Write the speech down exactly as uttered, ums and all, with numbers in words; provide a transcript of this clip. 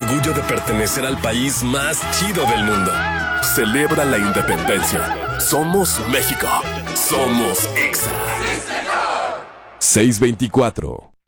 orgullo de pertenecer al país más chido del mundo. Celebra la independencia. Somos México. Somos Exa. seiscientos veinticuatro